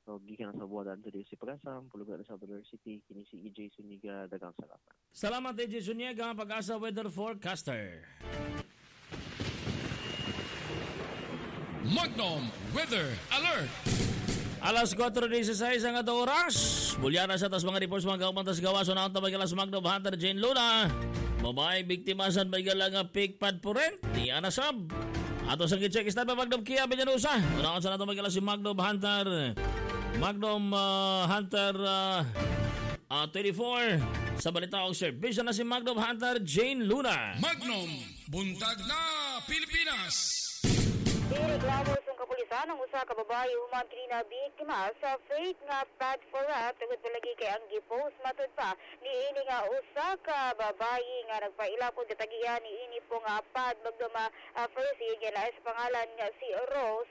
So, gikan sa buwadan to si Pagasam, pulugan sa Salvador City, kini si EJ Suniga, dagang salamat. Salamat EJ Suniga, Pag-asa Weather Forecaster. Magnum Weather Alert! Alas 4:16 ang ato oras. Bulya na sa tas mga reports mga kaumantas gawa. So na ang tabagilas Magnum Hunter Jane Luna. Babae biktimasan may galang pigpad po rin. Di anasab. Ato sa check istan pa Magnum Kia Binyanusa. Unaan sa nato magilas si Magnum Hunter. Magnum Hunter 24. Sa balita og servisyo na si Magnum Hunter Jane Luna. Magnum Buntag na Pilipinas! Ireklamo sa kapulisan ang usa ka babae human kini na biktima sa fake nga pad for rap tungod palagi kay ang gipost matud pa niini nga usa ka babae nga nagpailapod katagian niini po nga pad magduma first year sa pangalan nga si Rose.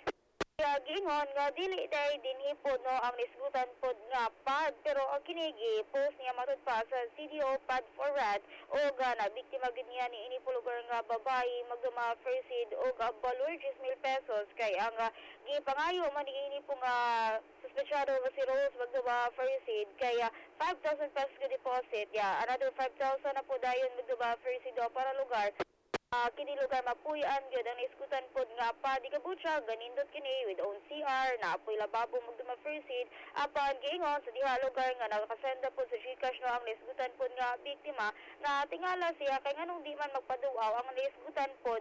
Gingon nga dili day dinhipod no ang nisgutan pod nga pad pero ang kinigi post niya matud pa sa CDO pad for rat o na biktima gid niya ni ini lugar nga babae magduma first aid o balor 10,000 pesos kay ang gipangayo man ini po nga suspechado nga si Rose magduma first aid kaya 5,000 pesos ka deposit another 5,000 na po dayon magduma first aid para lugar. Kini lugar mapuy-an gyud ang iskutan pod nga pa di kabutsa ganindot kini with own CR na apoy lababo magduma first aid apan giingon sa diha lugar nga nakasenda pod sa GCash no ang iskutan pod nga biktima na tingala siya kay nganong di man magpaduaw ang iskutan pod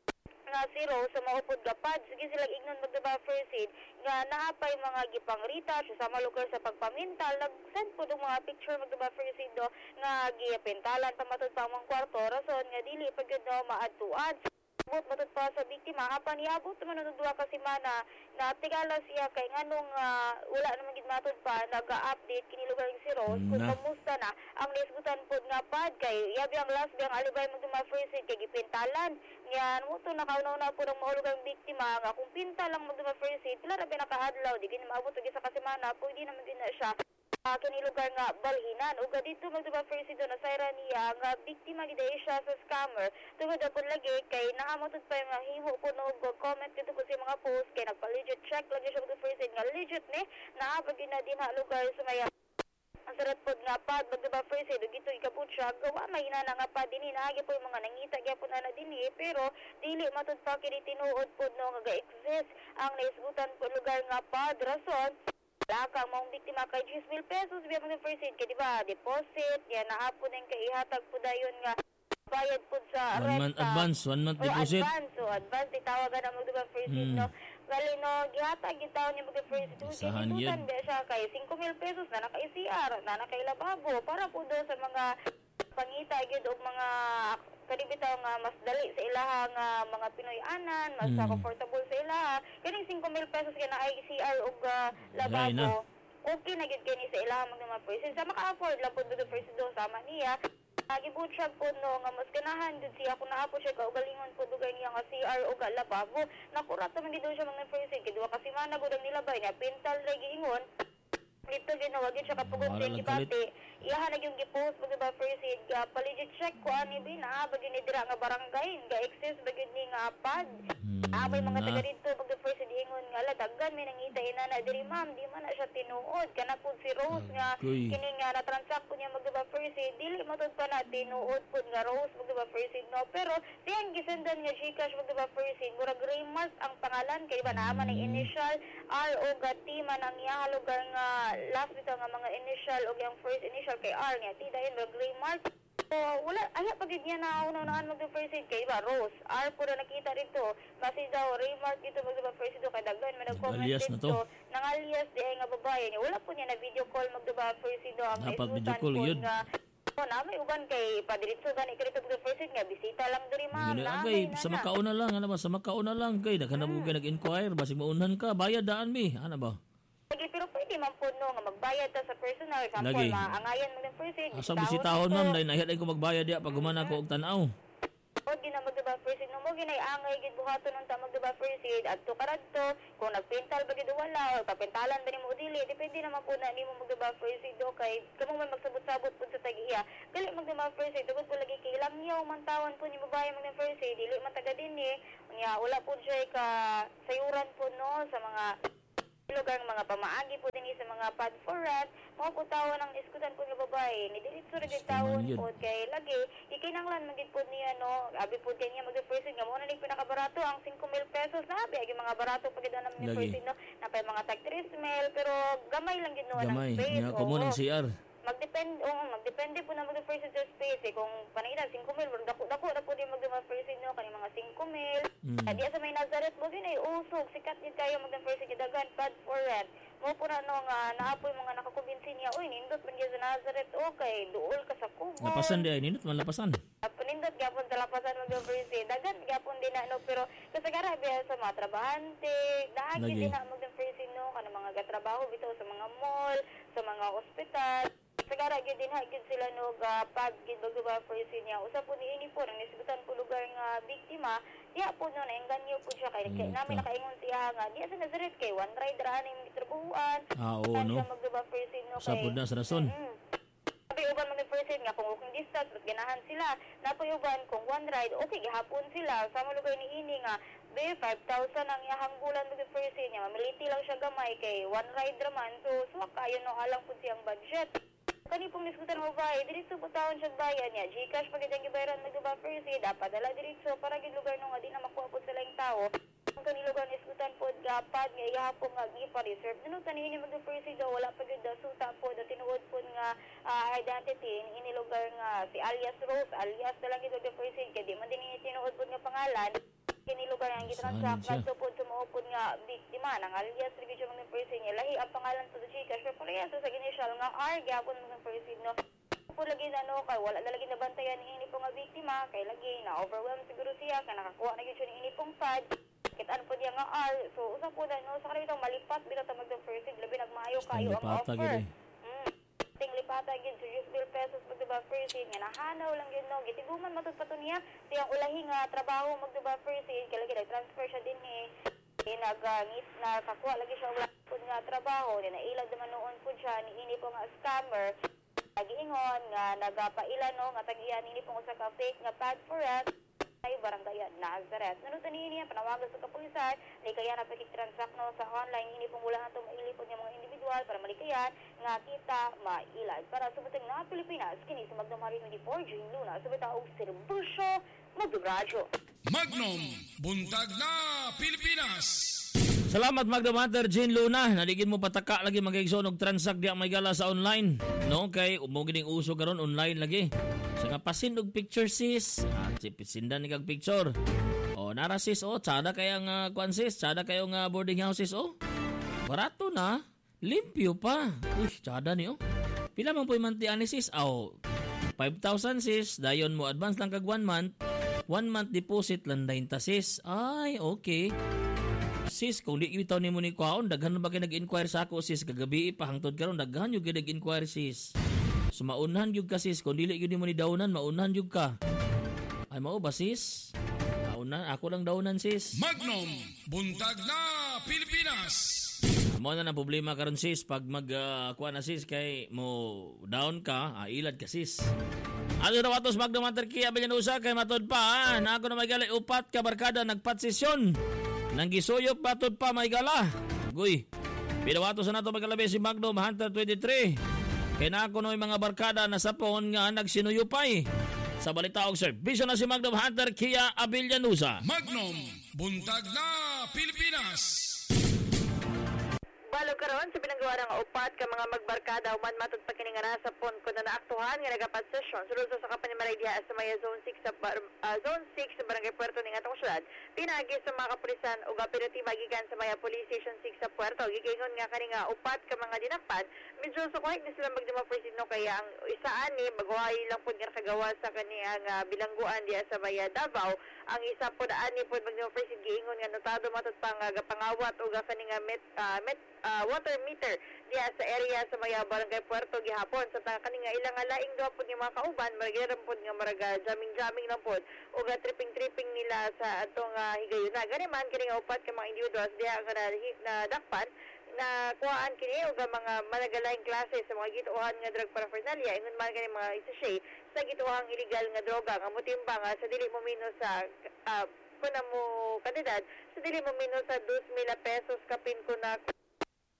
nga si Rose sa maupod gapad sige sila ignon magdaba first aid nga naapay mga gipangrita sa lugar sa pagpamintal nag-send po ng mga picture magdaba first aid do nga gipintalan pamatod pa mga kwarto rason nga dili pagod no maadtuan matod pa sa biktima apan iabot naman ng 2 ka semana na tigala siya kay nganong wala naman gid matod pa naga-update kini lugar si Rose kung kamusta na ang nisgutan pod nga pad kay yabi ang last biyang alibay magduma first aid kay gipintalan yan mo to nakaunaw-na po ng mahulog ang biktima nga kung pinta lang magduma first aid pila ra ba nakahadlaw di gini maabot og isa ka semana pwede naman din na siya kini lugar nga balhinan ug dito magduba first aid na sayra niya nga biktima gid siya sa scammer tungod apod lagi kay naamatod pa yung himo po no comment dito po sa mga post kay nagpa-legit check lagi siya magduba first aid nga legit ni naabag na din na lugar sa maya ang sarat pod nga pad magduba first aid ug ito ikabot siya gawa may na nga pad dinhi naagi po yung mga nangita gyapon na dinhi pero dili matud pa kini tinuod pod no nga ga-exist ang naisgutan po lugar nga pad rason lakang mong biktima kay 10,000 pesos biya mga first aid kay diba deposit yan naapon ang kaihatag po dayon nga bayad po sa renta 1 month deposit advance itawagan na magduba first aid no gali no gihatag gitaw ni mga first aid tututan ba siya kay 5,000 pesos na naka CR na naka lababo para po do sa mga pangita gid og mga kadibitaw nga mas dali sa ilahang mga Pinoy-anan mas comfortable sa ilaha kining 5,000 pesos kay na CR og lababo okay na gid kini sa ilaha mga first sa maka-afford lang pud do first do sama niya gibut siya po no nga mas ganahan gud siya kung naapo siya kaugalingon po dugay niya nga CR og lababo nakurat man gid siya mga first kay duwa ka semana gud ang nilabay niya pintal ra giingon dito ginawa gid siya kapugod sa gibati iyaha na yung gipost ba first aid paligid check ko ani bina bagyo ni dira nga barangay nga excess bagyo ni nga pad may mga taga dito pag first aid ingon nga la daggan may nangita inana diri ma'am di man na siya tinuod kana pud si Rose nga kini nga na transact po niya magba first aid dili matud pa na tinuod pud nga Rose magba first aid no pero siyang gisendan nga GCash magba first aid murag Raymark ang pangalan kay ba naman ang initial R o T man ang iya lugar nga last bitaw nga mga initial o yung first initial kay R nga ti dayon gray mark so wala aya pagid niya na una-unaan mag first aid kay ba Rose R po na nakita dito kasi daw Raymark dito mag first aid kay daghan man nag-comment dito nang alias di ay nga babae niya wala po niya na video call magduba first aid ang video call yun na may uban kay padiritso gani kay dito first aid nga bisita lang diri ma'am na sa makauna lang ano ba sa makauna lang kay daghan na mo nag-inquire basig maunhan ka bayad daan mi ano ba lagi pero pwede man po no nga magbayad ta sa personal example maangayan mo ng first aid asa bisitahon ma'am dahil nahiya ko magbayad diya pag humana ko og tan-aw o ginamag diba first aid no mo ginay angay gid buhaton nang tamag diba first aid adto karadto kung nagpintal ba gid wala o papintalan ba nimo dili depende naman po na nimo magdiba first aid do kay kamo man magsabot-sabot pud sa tag-iya gali magdiba first aid tugod po lagi kay langyaw man tawon po nimo bayan mag first aid dili man taga dinhi nya wala po siya ka sayuran po no sa mga lugar ng mga pamaagi po din sa mga pad for rat, mga putawa ng iskutan po ng babae, ni diritso rin tawon po, kay lagi, ikinanglan magigit po niya, no, abi po kanya mag-person nga, muna ning pinakabarato, ang 5,000 pesos na, abi, agi mga barato, pagkita naman ni person, no, napay mga tag 3,000, pero gamay lang yun, no, ng space. Gamay, kumunang CR. Magdepende po na mag-person sa space, kung panailan, 5,000, dako na po din mag-person, no, kani mga 5,000, di sa may Nazareth mo din ay usog, sikat yun kayo mag-person, dagan, pad for rent, mo po na, no, nga, naapoy mga nakakumbinsin niya, uy, nindot man sa Nazareth, okay, duol ka sa Kubo. Lapasan di ay, nindot man lapasan. Panindot, gapon talapasan mag-person, dagan, gapon din na, no, pero kasagara, biya sa mga trabahante, dahil din na mag-person, no, kana mga gatrabaho, bitaw sa mga mall, sa mga ospital, sagara gyud din gyud sila no pag gid bagba person niya usa po niini po nang nisgutan po lugar nga biktima diha po no naengganyo po siya kay namin nakaingon siya nga diha sa Nazareth kay one rider ani gitrabuhan oo no magba person no sa pud na sa rason sabi uban mga person nga kung walking distance but ganahan sila napoy uban kung one ride okay gihapon sila sa mga lugar niini nga 5,000 ang iyahang bulan mga person niya mamiliti lang siya gamay kay one ride raman so kayo no alang pud siyang budget. Kani pong niskutan mo ba, diritso po taon siyang bayan niya. Gcash pagkitang gibayaran mag-iba first aid, padala diritso para gid lugar nung nga di na makuha po sila yung tao. Ang kani lugar niskutan po, gapad nga ihapong nga gipa-reserve. Nanutan ini mag-first aid wala pa gid suta po, tinuod po nga identity, ini lugar nga si alias Rose, alias na lang ito mag-first aid, kaya di man din ini tinuod po nga pangalan. Kini lugar nga gitransact kadto po sumuupod nga biktima nang alias rigid yung mga person niya lahi ang pangalan sa Gcash pero pala sa initial nga R gyapon mga person no po lagi na no kay wala na lagi nabantayan ni ini po nga biktima kay lagi na overwhelmed siguro siya kay nakakuha na gyud ni ini pong pad kitaan po niya nga R so usa po na no sa kanila malipat bitaw ta mag person labi nagmaayo kayo ang offer lipata gid sa 10,000 pesos magduba first aid nga nahanaw lang yun no gitiguman matud pato niya tiyang ulahi nga trabaho magduba first aid kay lagi transfer siya din nagangit na kakuha lagi siya wala pud nga trabaho ni nailag naman noon pud siya ni ini po nga scammer nagiingon nga nagapaila no nga tagiyan ini po usa ka fake nga pad for rent ay barangay Nazareth. Nanutan niya panawagan sa kapulisan, di kaya napakik-transact no sa online, hindi pong wala nga itong mailipod ng mga individual para malikayan nga kita mailag. Para sa butang na Pilipinas, kini sa Magnum Hari 24, Jane Luna, sa bitaong serbusyo, Magdubradyo. Magnum, buntag na Pilipinas! Salamat Magnum Hunter Jane Luna. Naligid mo pataka lagi magigsoon og transact di ang may gala sa online. No kay mo gining uso karon online lagi. Sa nga pasin og picture sis. Sindan ni kag picture. O nara sis tsada kay ang kuan sis, tsada kayo nga boarding house sis barato na, limpyo pa. Uy, tsada ni Pila man po imantian ni sis? 5,000 sis, dayon mo advance lang kag 1 month. 1 month deposit lang 90 sis. Ay, okay. Sis, kung di bitaw nimo ni kuhaon, daghan ba kay nag-inquire sa ako sis kagabi pa hangtod karon daghan yung nag-inquire sis. So maunhan gyud ka sis, kung dili gyud nimo ni dawnan, maunhan gyud ka. Ay mao ba sis? Daunan, ako lang dawnan sis. Magnum, buntag na Pilipinas. Mao na problema karon sis pag kuha na sis kay mo down ka, ilad ka sis. Ano na watos Magnum Hunter Kia Villanusa kay matod pa na ako na may galay upat ka barkada nagpatsisyon. Nang gisuyop batod pa may gala. Guy. Pinawatos na nato magkalabi si Magnum Hunter 23. Kaya na ako no mga barkada na sapon nga nagsinuyupay. Sa balitaog serbisyo na si Magnum Hunter Kia Villanusa. Magnum, buntag na Pilipinas. Balo karon sa pinanggawa ng upat ka mga magbarkada human matod pa kini nga nasa pon ko na naaktuhan nga nagapadsesyon sulod sa kapanimalay diha sa Maya Zone 6 sa Zone 6 sa Barangay Puerto ning atong syudad pinagi sa mga kapulisan ug operatiba gikan sa Maya Police Station 6 sa Puerto gigingon nga kani nga upat ka mga dinakpan medyo sukuhay na sila magdemocracy no kaya ang isa ani magwahi lang pud nga kagawa sa kaniyang bilangguan diha sa Maya Davao ang isa pud ani pud magdemocracy giingon nga notado matod pa nga gapangawat ug kani nga water meter diya sa area sa Maya Barangay Puerto gihapon sa kaninga ilang laing daw pud nga mga kauban marigiran pud nga maraga jamming lang pud ug tripping nila sa atong higayon na gani man kini nga upat ka mga individuals diya nga na dakpan na kuhaan kini ug mga malagalaing klase sa mga gituohan nga drug paraphernalia ingon man kani mga isashay sa gituohang illegal nga droga nga motimbang sa dili mo mino sa kuna mo kandidat sa dili mo mino sa 2,000 pesos kapin ko na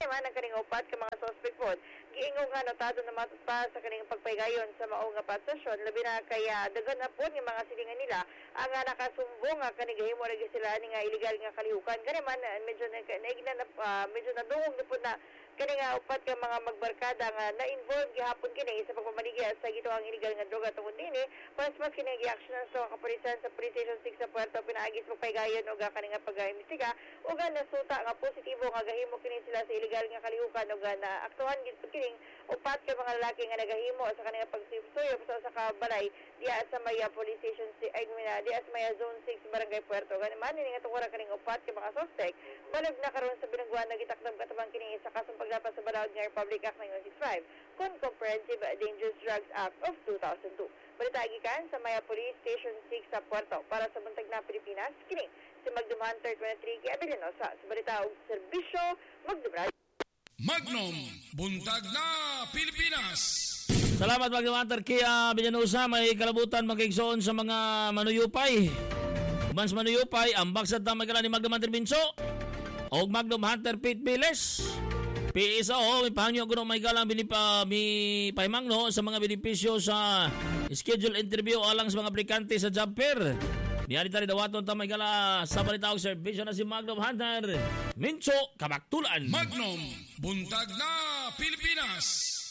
man ang kaning upat ka mga suspect po. Giingong nga notado na matutpa sa kaning pagpaygayon sa mao nga patsasyon labi na kaya dagan na po nga mga silingan nila ang nakasumbong nga kaning gahimo lagi sila ni nga illegal nga kalihukan kani man medyo medyo nadungog na po na kani nga upat ka mga magbarkada nga na-involve gihapon kini sa pagpamanigi sa gitoang illegal nga droga tungod dinhi mas kini gi-action sa kapulisan sa Police Station 6 sa Puerto pinaagis pagpaygayon og kani nga pag-imbestiga ug nasuta nga positibo nga gahimo kini sila sa illegal nga kalihukan ug na aktuhan gid kining upat ka mga lalaki nga nagahimo sa kanila pagsuyop sa kabalay diya sa Maya Police Station diya sa Maya Zone 6 Barangay Puerto gani man ni nga tungora kaning upat ka mga suspect balag na karon sa binangguan nagitakdam katabang kini sa kasong pagdapat sa Balaod nga Republic Act 1965 kon Comprehensive Dangerous Drugs Act of 2002 balita gikan sa Maya Police Station 6 sa Puerto para sa buntag na Pilipinas kini si Magdum Hunter 23 kay Abelinosa sa balita og serbisyo Magdum Magnum, buntag na Pilipinas. Salamat Magnum Hunter kaya Villanusa may kalabutan magigsoon sa mga manuyupay. Uban sa manuyupay, ang baksad na magkala ni Magnum Hunter Binso o Magnum Hunter Pete Biles. PSO, may pahangyo ko may galang pahimangno sa mga benepisyo sa schedule interview alang sa mga aplikante sa job fair. Niyari tari dawaton ta may gala sa balita og serbisyo na si Magnum Hunter Mincho Kabaktulan. Magnum, buntag na Pilipinas.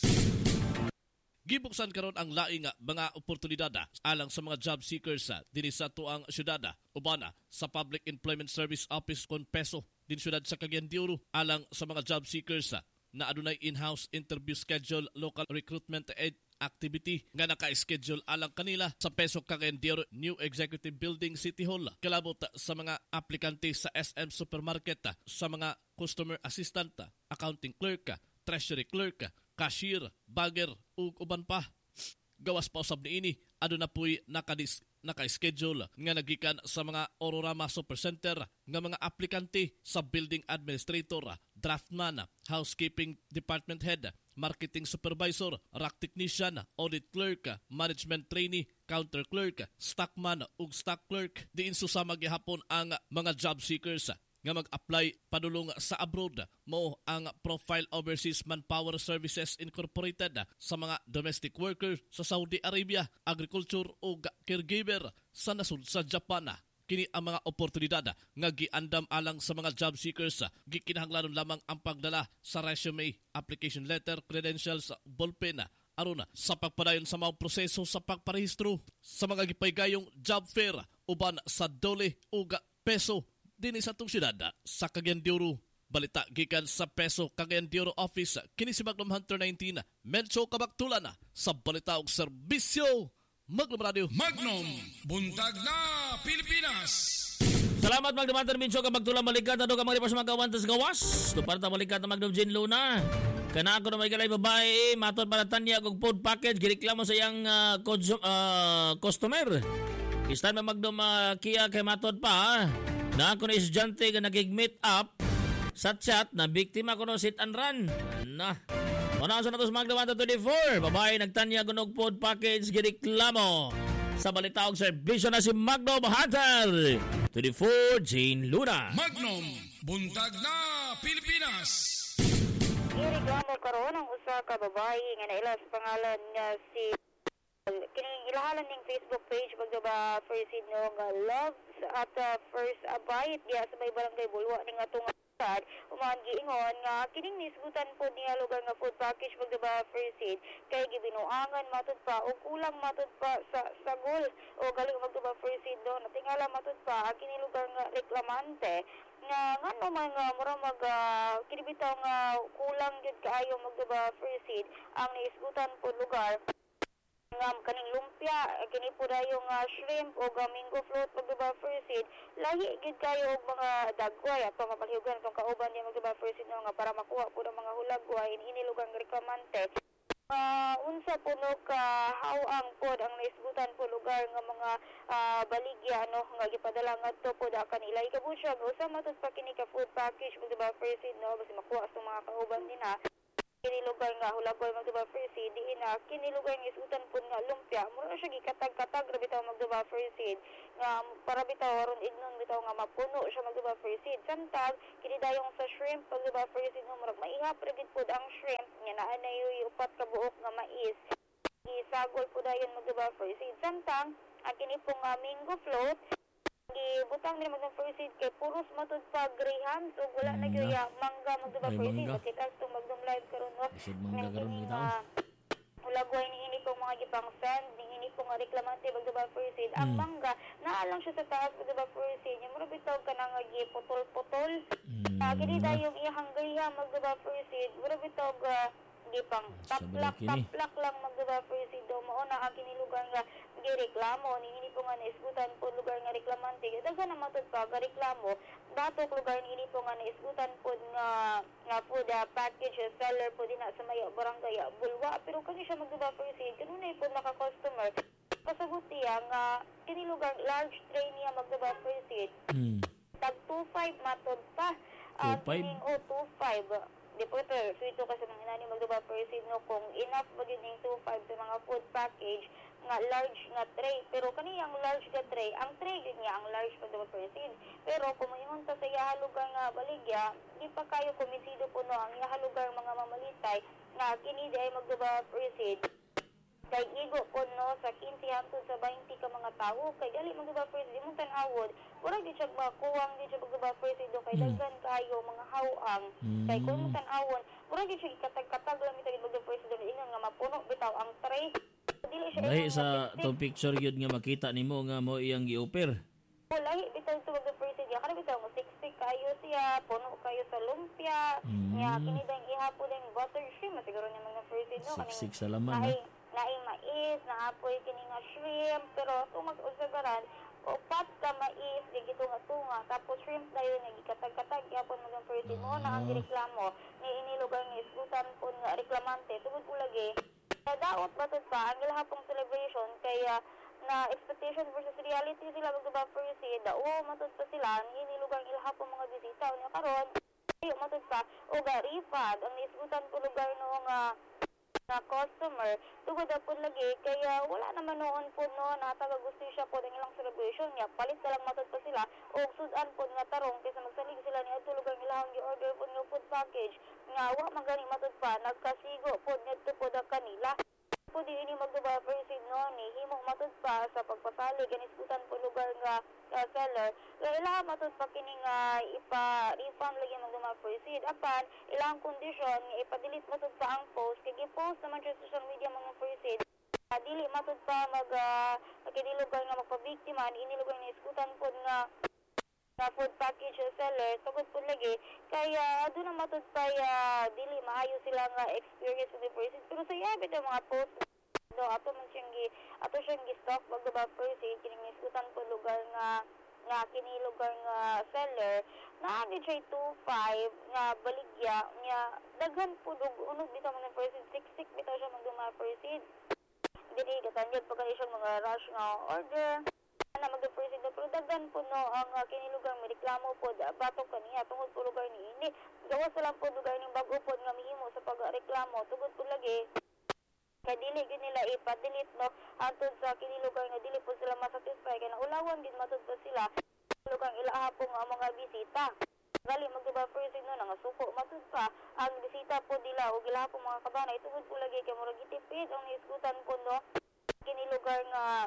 Gibuksan karon ang laing mga oportunidad alang sa mga job seekers dinhi sa tuang syudad ubana sa Public Employment Service Office kon PESO din syudad sa Cagayan de Oro alang sa mga job seekers na adunay in-house interview schedule local recruitment activity nga naka-schedule alang kanila sa PESO Cagayan de Oro New Executive Building City Hall. Kalabot sa mga aplikante sa SM Supermarket, sa mga customer assistant, accounting clerk, treasury clerk, cashier, bagger, ug uban pa. Gawas pa usab niini, aduna puy naka-schedule nga nagikan sa mga Ororama Supercenter nga mga aplikante sa building administrator, draftman, housekeeping department head, marketing supervisor, rack technician, audit clerk, management trainee, counter clerk, stockman ug stock clerk. Diin susama gihapon ang mga job seekers nga mag-apply padulong sa abroad mo ang Profile Overseas Manpower Services Incorporated sa mga domestic worker sa Saudi Arabia, agriculture o caregiver sa nasud sa Japan. Kini ang mga oportunidad nga giandam alang sa mga job seekers. Gikinahanglanon lamang ang pagdala sa resume, application letter, credentials, ballpen aron sa pagpadayon sa mga proseso sa pagparehistro sa mga gipaygayong job fair uban sa Dole ug PESO dinhi sa atong syudad sa Cagayan de Oro. Balita gikan sa PESO Cagayan de Oro office kini si Magnum Hunter 19 Mencho Kabaktulan sa balita og serbisyo Magnum Radio. Magnum, buntag na Pilipinas. Salamat Magnum Hunter Mincho Kabaktulan balikat na ka mga ripos mga kawantas gawas. Tuparta balikat na Magnum Jean Luna. Kana ako na may kalay babae maton para tanya og food package gireklamo sa iyang customer. Istan na Magnum Kia kay maton pa na ako na estudyante nga nagig-meet up sa chat na biktima ko no sit and run. Na. Manasan na ito sa Magnum Hunter 24. Babae nagtanya ko ng food package gireklamo. Sa balita og serbisyo na si Magnum Hunter 24 Jane Luna. Magnum, buntag na Pilipinas. Ireklamo karon ang usa ka babae nga naila sa pangalan niya si kining ilahalan ning Facebook page pagdaba first no nga love at first bite diya sa may barangay Bulwa ning atong uman giingon nga kining nisgutan po niya lugar nga food package pagdaba first aid kay gibinuangan matud pa og kulang matud pa sa sagol o galing magdaba first aid do natingala matud pa kini lugar nga reklamante nga ngano man nga mura mag kinibitaw nga kulang gyud kaayo magdaba first aid ang nisgutan po lugar nga kaning lumpia kini po dayo nga shrimp o mango float pagdiba first aid lahi gid kayo og mga dagway ato mapalihuggan tong kauban niya magdiba first aid no nga para makuha po ng mga hulagway ini lugang reklamante unsa po no ka hawang pod ang naisgutan po lugar nga mga baligya no nga gipadala ngadto po da kanila ikabusyag usa matud pa kini ka food package magdiba first aid no basi makuha sa mga kauban nina kini lugar nga Hulagoy magduba Firsid diin na kini lugar nga isutan pud nga lumpia mura siya gikatag-katag ra bitaw magduba Firsid nga para bitaw aron ignon bitaw nga mapuno siya magduba Firsid samtang kini dayong sa shrimp magduba Firsid no murag maihap ra gid pud ang shrimp nga naa na yung upat ka buok nga mais gisagol pud dayon magduba Firsid samtang ang kini pong mango float gibutang nila magduba Firsid kay puros matud pa graham so wala na gyud mangga magduba Firsid kita itong magdum live karon no Bisod mangga karon bitaw. Ulagway ni ini pong mga gipang send ni ini pong reklamante magduba Firsid ang mangga naa lang siya sa taas magduba Firsid nya mura bitaw kanang giputol-putol kini dayong iyang graham magduba Firsid mura bitaw gipang taplak lang magduba Firsid do mao na ang kini lugar nga gireklamo ni ini po nga naisgutan po lugar nga reklamante daghan na matud pa ga reklamo datok lugar ni ini po nga naisgutan po nga food package seller po din sa Maya Barangay Bulwa pero kani siya magduba Firsid kanunay po naka customer pasaguti nga kini lugar large tray niya magduba Firsid tag 25 matud pa 25 di po ito, suito kasi mga inani magduba Firsid no kung enough magiging 25 sa mga food package nga large nga tray pero kaniyang large nga tray ang tray niya ang large magduba Firsid pero kung mayroon ta sa iyahalugar nga baligya di pa kayo kumisido po no ang iyahalugar mga mamalitay nga kini ay magduba Firsid kay igo po no sa 15 hangtod sa 20 ka mga tao kay gali magduba Firsid imong tan-awod pura di siya makuwang di siya magduba Firsid kay daghan kayo mga hawang kay kung mo tan-awon pura di siya katag-katag lang ito magduba Firsid ingon nga mapuno bitaw ang tray dili siya Lahi sa to picture yun nga makita nimo nga mo iyang gi-offer. Lahi bitaw ito magduba Firsid kada bitaw mo 60 kayo siya puno kayo sa lumpia nya kini dang ihapon ding butter shrimp siguro niya mga Firsid no Siksik sa laman ha. Naing mais, naapoy kini nga shrimp, pero kung mag-usagaran, upat ka mais, gigito nga tunga, tapos shrimp na yun, gikatag-katag, yapon mo ng Firsid mo, na ang reklamo, ni inilugar nga isgutan po nga reklamante, tugod po lagi, daot batod pa, ang ilahapong celebration, kaya na expectation versus reality sila magduba Firsid, matod pa sila, ni inilugar ang ilahapong mga bisita, niya karon, matod pa, o garifad, ang isgutan po lugar no nga, na customer tugod po lagi kaya wala naman noon po no natagagusto siya po ng ilang celebration niya palit na lang matod pa sila o sudan po nga tarong kaysa magsalig sila ni adto lugar ilahang gi-order po nga food package nga wa magani matod pa nagkasigo po ngadto po da kanila po din ini magduba Firsid no ni himo matod pa sa pagpasali kanisgutan po lugar nga seller kaya ilang matod pa kini nga ipa-refund lagi magduba Firsid apan ilang kondisyon nga ipa-delete matod pa ang post kay gi-post naman sa social media mga Firsid dili matod pa kini lugar nga magpabiktima ini lugar nga isgutan po nga food package seller tugod po lagi kaya doon na matod pa dili maayo sila nga experience with the Firsid pero sa iya bitaw mga post do ato siyang gi-stock magduba Firsid kini isgutan po lugar nga kini lugar nga seller na gid siya 25 nga baligya nya daghan po unod bitaw man Firsid siksik bitaw siya magduba Firsid dili katanyag pagka mga rush nga order na mag-Firsid pero daghan po no ang kini lugar may reklamo po batok kaniya tungod po lugar ni ini gawas lang po lugar ning bag-o po nga mihimo sa pagreklamo tungod po lagi kay dili gid nila ipa-delete no antod sa kini lugar nga dili po sila masatisfy kay naulawan gid matud pa sila lugar ilaha po nga mga bisita gali magduba Firsid no nga suko matud pa ang bisita po dila og ilaha po mga kabanay tungod po lagi kay murag gitipid ang isgutan po no kini lugar nga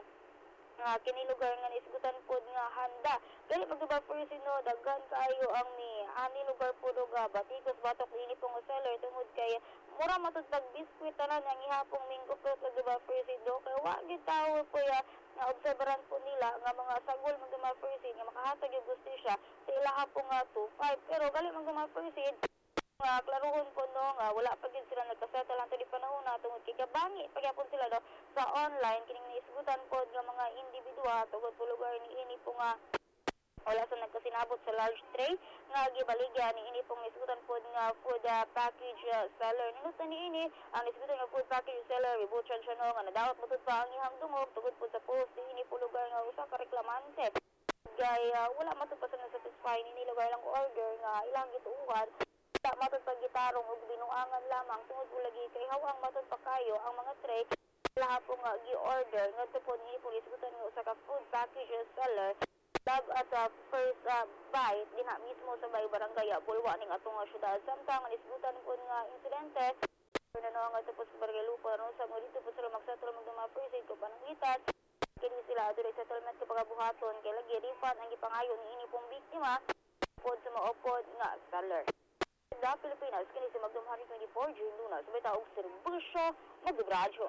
naisgutan po nga handa. Gali magduba Firsid no, daghan kaayo ang ani lugar po nga batikos batok ini pong seller tungod kay mura matud pag biskwit tanan ang ihapong minggo po magduba Firsid no. Kay wa gid tawo po nga obserbaran po nila nga mga sagol magduba Firsid nga makahatag yung gustisya sa ilaha po nga 25 pero gali magduba Firsid nga klaruhon po no nga wala pa gid sila nagkasettle lang tadi panahon na tungod kay kabangi pagyapon sila no sa online kining naisgutan po nga mga individual tungod po lugar ni ini po nga wala sa nagkasinabot sa large tray nga gibaligya ni ini pong naisgutan po nga food package seller ninutan ni ini ang naisgutan nga food package seller ibuchan siya no nga nadawat matud pa ang ihang dungog tungod po sa post ni ini po lugar nga usa ka reklamante gay wala matud pa sa nasatisfy ni lugar lang order nga ilang gituuhan matod paggitarong ug binuangan lamang tungod ulagi kay hawang matod pa kayo ang mga tray lahat po nga gi-order ngadto po ni pulis gutan nga usa ka food package seller lab at first bite dinha mismo sa bay barangay Bulwa ning atong syudad samtang isgutan po nga insidente no nga tapos sa barangay Lupa no sa mo dito po sila magsatro magduma precinct ko panangitan kini sila adre settlement sa pagabuhaton kay lagi refund ang gipangayo ni ini pong biktima pod sa maupod nga seller. Sa Pilipinas, kini si Magdum 124 June Luna, sabay taong serbisyo, magdubradyo.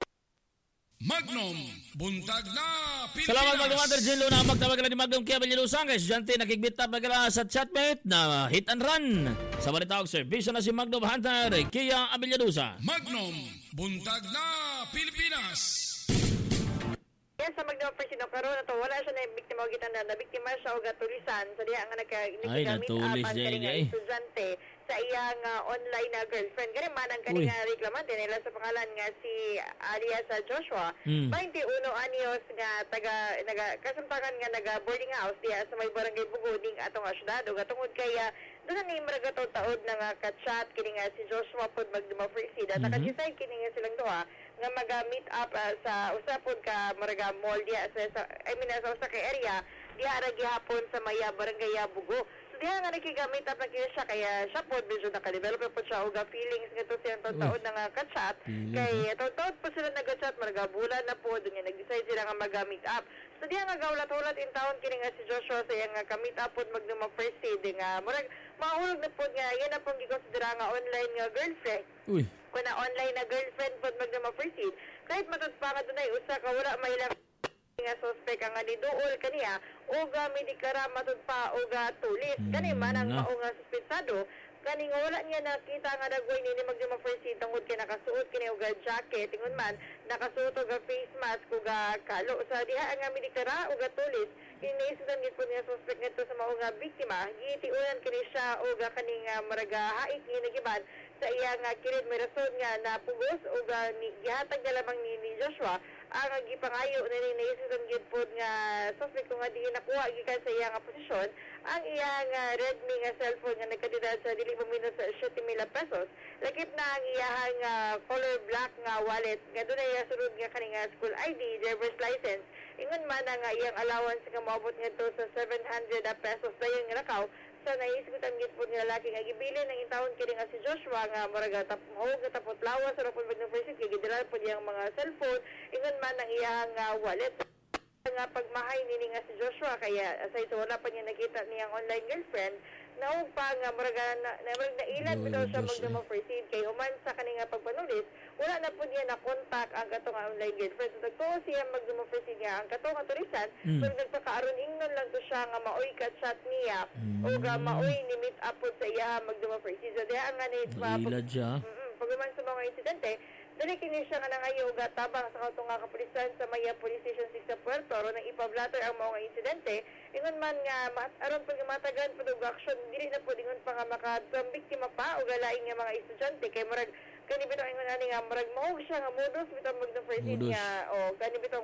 Magnum, buntag na Pilipinas. Salamat Magdum Hunter Jane Luna. Magtawag ni Magdum Kia Bellusang kay estudyante nakigbita bagala sa chatmate na hit and run. Sa balitawag serbisyo na si Magdum Hunter Kia Abellusa. Magnum, buntag na Pilipinas. Yes, sa Magdum Presino karon ato wala siya na biktima og gitan na biktima siya og tulisan sa diha nga naggamit natulis ang dyan, kaning estudyante sa iyang online na girlfriend. Kani man ang kaning reklamante nila sa pangalan nga si alias Joshua. 21 anyos nga kasamtangan nga naga boarding house diha sa may barangay Buguding atong syudad ug tungod kay doon ni maragato taod na nga ka-chat kini nga si Joshua pod magduma-freeze naka-decide kini nga silang duha nga mag-meet up sa usapon ka maraga mall diha sa sa usa ka area diha ra gihapon sa Maya barangay Bugo. Diha nga nakigamit up na siya kaya siya po medyo nakadevelop po siya og feelings nga to siyang taon na nga ka-chat kay taon po sila nag-chat marga bulan na po doon nga nag-decide sila nga mag-meet up. So diha nga gawlat-hulat in town kini nga si Joshua sa iyang ka-meet up po magduma first day nga murag mahulog na po nga yan na pong gikonsidera nga online nga girlfriend. Kung na online na girlfriend po magduma first kahit matod pa nga doon ay usa ka wala mahilang nga suspect ang niduol kaniya o medikara matod pa o tulis kani man ang mao nga suspetsado kani nga wala niya nakita nga dagway ni magduma first aid tungod kay nakasuot kini og jacket tingon man nakasuot og face mask ug kalo sa diha nga medikara ug tulis iniisudan gid po niya suspect ngadto sa mao nga biktima gitiulan kini siya og kaning maraga haik ni nagiban sa iya nga kirid may rason nga napugos ug gihatag na lamang ni Joshua ang gipangayo na naisudan gid po nga suspect nga di nakuha gikan sa iya nga posisyon ang iya nga Redmi nga cellphone nga nagkadidad sa dili paminot sa 7,000 pesos lakip na ang iya nga color black nga wallet nga dunay sunod nga kaning school ID driver's license ingon man nga iyang allowance nga moabot ngadto sa 700 pesos dayon nga nakaw sa naisgutan gid po nga lalaki nga gibilin ng intawon kini nga si Joshua nga murag tapot lawas sa rapod mag-university kay gidala po diyang mga cellphone ingon man ang iyang wallet nga pagmahay nini nga si Joshua kaya sa ito wala pa niya nakita niyang online girlfriend naog pa nga murag nailan bitaw siya magduma first aid kay human sa kaninga pagpanulis wala na po niya na contact ang katong online girlfriend so nagtuo siya magduma first aid niya ang katong tulisan so nagpakaaron ingnon lang to siya nga maoy ka chat niya o nga maoy ni meet up po sa iya magduma first aid so diha nga ni pagman sa mga insidente dali kini siya nga nangayo ga tabang sa katong nga kapulisan sa Maya Police Station 6 sa Puerto ro nang ipablatter ang mga insidente ingon man nga aron pag matagan pud og action dili na pud ingon pa nga makabiktima pa o galaing nga mga estudyante kay murag kani bitaw ingon ani nga murag mao siya nga modus bitaw magda first aid niya o kani bitaw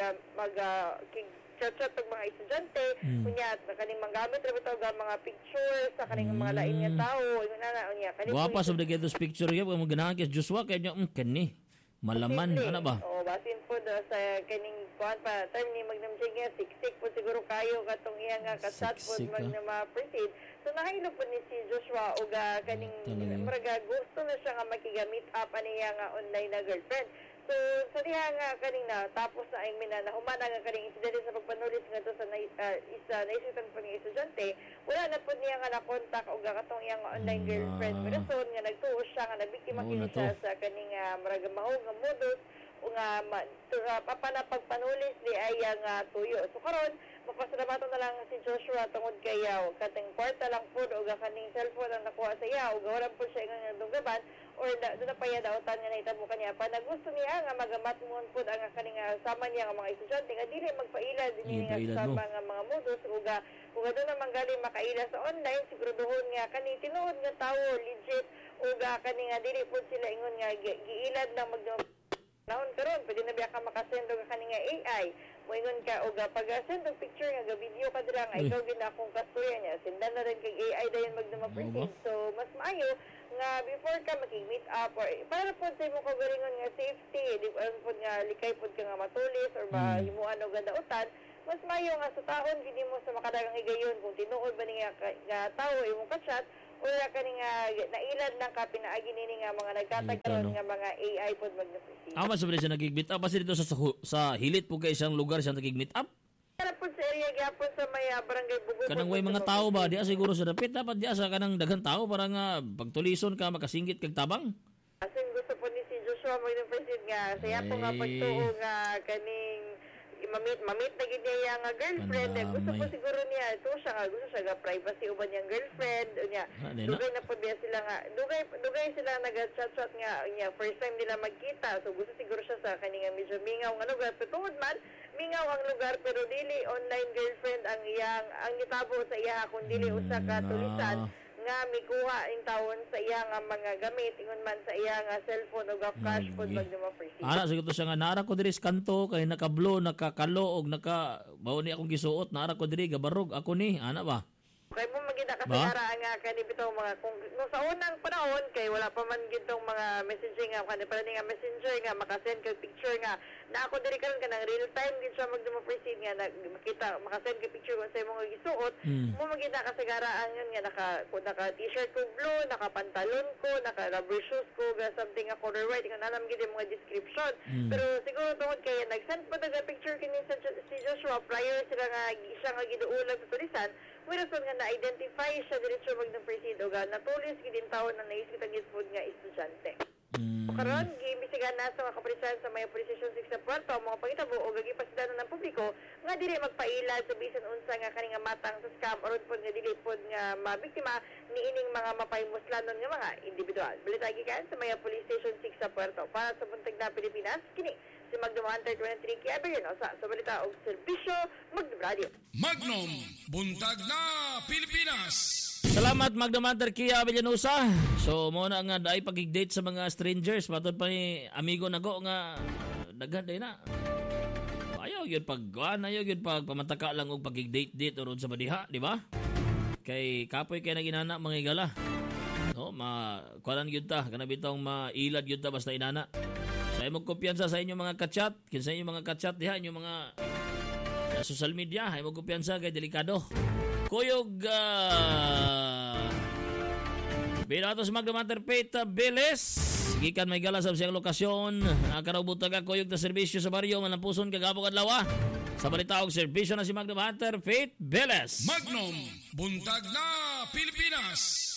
chat-chat og mga estudyante unya kaning manggamit ra bitaw ga mga pictures sa kaning mga lain nga tawo ingon ana unya kani guapa sa those picture gyud mo ganahan kay Joshua kay nya kani malaman ana ba basin po sa kaning kuan pa time ni magnamjig nga siksik po siguro kayo katong iya nga kasat po magnama proceed so nahilo po ni si Joshua og kaning muraga gusto na siya nga makigamit up aniya nga online na girlfriend so sa diha nga kanina tapos na ang mina na humana nga kaning insidente sa pagpanulis ngadto sa naisitan po ni estudyante wala na po niya nga na-contact og katong iyang online girlfriend rason nga nagtuo siya nga nabiktima kini siya sa kaning muraga mao nga modus o nga pagpanulis di ay nga tuyo so karon mapasalamatan na lang si Joshua tungod kay kating kwarta lang po o kaning cellphone ang nakuha sa iya o gawaran po siya nga dunggaban or doon na pa iya daotan nga naitabo kaniya pa na gusto niya nga magamat mo po ang kaning sama niya nga mga estudyante nga dili magpailad dinhi nga sa mga modus o doon na manggaling makaila sa online siguraduhon nga kani tinuod nga tawo legit o kani nga dili po sila ingon nga giilad lang naon karon pwede na biya ka makasendo ka kaning AI Moingon ka o pag-send og picture nga video ka dira nga ikaw gid akong kasturya niya. Sindan na rin kay AI dayon magduma-proceed. So mas maayo nga before ka makig-meet up or para po sa imo kagalingon nga safety, di ba po nga likay pod ka nga matulis or himuan og gadautan, mas maayo nga sa taon gid mo sa makadagang higayon kung tinuod ba niya nga tawo imong ka-chat wala ka nga nailad ng ka pinaagi nini nga mga nagkatagkaroon nga mga AI pod magna-proceed. Mas sabi siya nagig-meet up kasi dito sa hilit po kay isang lugar siya nagig-meet up. Para po sa area gyapon sa may barangay Bugod. Kanang way mga tao ba diya siguro sa dapit dapat diya sa kanang daghang tao para nga pagtulison ka makasinggit kag tabang. Asin gusto po ni si Joshua magna-proceed nga saya po nga pagtuo nga kaning mamit na gid niya nga girlfriend. Gusto po siguro niya ito siya nga gusto siya nga privacy uban niyang girlfriend niya. Dugay na po diya sila nga dugay sila nag-chat nga niya first time nila magkita. So gusto siguro siya sa kaning medyo mingaw nga lugar pero tungod man mingaw ang lugar pero dili online girlfriend ang nitabo sa iya kun dili usa ka tulisan nga mikuha ing tawon sa iya nga mga gamit ingon man sa iya nga cellphone o cash pod magduma-proceed. Ana siguro siya nga nara ko diri sa kanto kay nakablo nakakalo og mao ni akong gisuot nara ko diri gabarog ako ni ana ba. Kay mo magida kasagara nga kani bitaw mga kung sa unang panahon kay wala pa man gitong mga messaging nga kani pa nga messenger nga makasend kay picture nga na ako diri karon kanang real time gid siya magduma-proceed nga makita makasend kay picture kung sa imong gisuot mo magida kasagara yun nga naka t-shirt ko blue naka pantalon ko naka rubber shoes ko ga something nga color white nga alam gid yung mga description pero siguro tungod kay nag-send pa daga picture kini si Joshua prior sila nga siya nga giduulag sa tulisan wala nga na-identify siya diretso magduma-proceed o natulis gid din taon na naisip ang food nga estudyante. Karon giimbestigahan na sa mga kapulisan sa may Police Station 6 sa Puerto ang mga pangitabo o gagipasidanon ng publiko nga dili magpailad sa bisan unsa nga kani nga matang sa scam aron pod nga dili pod nga mabiktima niining mga mapaymuslanon nga mga individual. Balita gikan sa may Police Station 6 sa Puerto para sa buntag na Pilipinas kini si Magno Hunter 23 Kiaberino sa balita og serbisyo Magno Radio. Magnum Buntag na Pilipinas. Salamat Magdamander Kia Villanusa. So mo na nga daay pagig-date sa mga strangers matod pa ni amigo nago nga daghan day na. Ayaw gyud ayaw gyud pagpamantaka lang og pagig-date uron sa badiha, di ba? Kay kapoy kay naginana mga igala. No, kuanan gyud ta kana bitong mailad gyud ta basta inana. Sa imong kumpiyansa sa inyong mga ka-chat, kinsa inyong mga ka-chat diha inyong mga social media, ay mo kumpiyansa kay delikado. Kuyog Binatos Magdamander Peta Beles gikan may gala sa siyang lokasyon karabutag kuyog na serbisyo sa baryo manampuson kagabog adlaw sa balita og serbisyo na si Magdamander Pete Beles. Magnum Buntag na Pilipinas.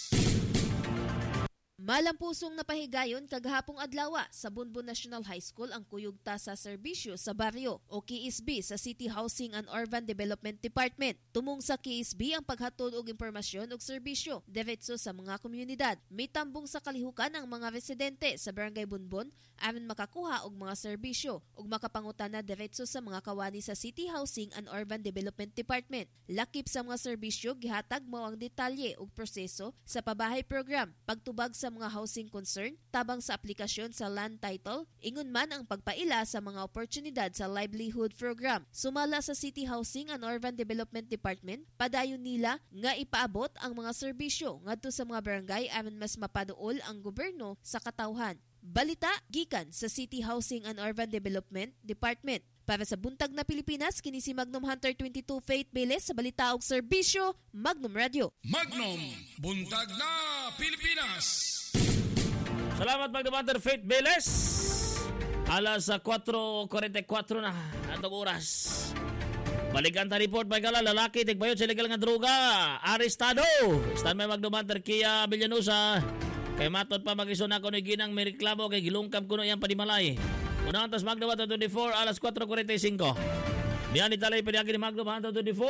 Malampusong napahigayon kagahapong adlaw sa Bunbun National High School ang kuyugta sa serbisyo sa baryo o KSB sa City Housing and Urban Development Department. Tumong sa KSB ang paghatod og impormasyon og serbisyo diretso sa mga komunidad. Mitambong sa kalihukan ang mga residente sa Barangay Bunbun aron makakuha og mga serbisyo ug makapangutana diretso sa mga kawani sa City Housing and Urban Development Department. Lakip sa mga serbisyo gihatag mao ang detalye ug proseso sa pabahay program, pagtubag sa mga housing concern, tabang sa aplikasyon sa land title, ingon man ang pagpaila sa mga oportunidad sa livelihood program. Sumala sa City Housing and Urban Development Department, padayon nila nga ipaabot ang mga serbisyo ngadto sa mga barangay aron mas mapaduol ang gobyerno sa katawhan. Balita gikan sa City Housing and Urban Development Department. Para sa Buntag na Pilipinas, kini si Magnum Hunter 22 Faith Beles sa balita og serbisyo Magnum Radio. Magnum Buntag na Pilipinas. Salamat Magdamander Faith Beles. Alas 4:44 na atong oras. Balikan ta report may gala lalaki tigbayot sa legal nga droga. Arestado. Stand may Magdamander Kia Villanusa. Kay matod pa mag-ison ako ni ginang may reklamo kay gilungkab kuno iyang panimalay. Unang tas Magdamander 24 alas 4:45. Diyan italay piniagi ni Magdamander